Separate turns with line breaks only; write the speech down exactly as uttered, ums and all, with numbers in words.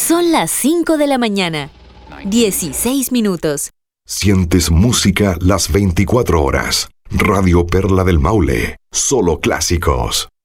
Son las cinco de la mañana, dieciséis minutos.
Sientes música las veinticuatro horas. Radio Perla del Maule. Solo clásicos.